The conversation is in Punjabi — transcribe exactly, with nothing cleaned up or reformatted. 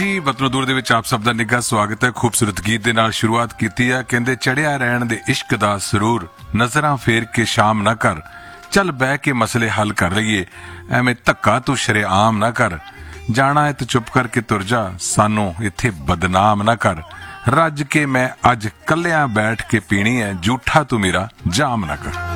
जी वतनों दूर ਦੇ ਵਿੱਚ ਆਪ ਸਭ ਦਾ ਨਿੱਘਾ ਸਵਾਗਤ ਹੈ। ਖੂਬਸੂਰਤ ਗੀਤ ਦੇ ਨਾਲ ਸ਼ੁਰੂਆਤ ਕੀਤੀ ਹੈ। ਕਹਿੰਦੇ ਚੜਿਆ ਰਹਿਣ ਦੇ ਇਸ਼ਕ ਦਾ ਸਰੂਰ, ਨਜ਼ਰਾਂ ਫੇਰ ਕੇ ਸ਼ਾਮ ਨਾ ਕਰ, ਚੱਲ ਬਹਿ ਕੇ ਮਸਲੇ ਹੱਲ ਕਰ ਲਈਏ, ਐਵੇਂ ਧੱਕਾ ਤੂੰ ਸ਼ਰੇਆਮ ਨਾ ਕਰ, ਜਾਣਾ ਹੈ ਤੇ ਚੁੱਪ ਕਰਕੇ ਤੁਰ ਜਾ, ਸਾਨੂੰ ਇੱਥੇ ਬਦਨਾਮ ਨਾ ਕਰ, ਰੱਜ ਕੇ ਮੈਂ ਅੱਜ ਕੱਲਿਆਂ ਬੈਠ ਕੇ ਪੀਣੀ ਹੈ, ਝੂਠਾ ਤੂੰ ਮੇਰਾ ਜਾਮ ਨਾ ਕਰ।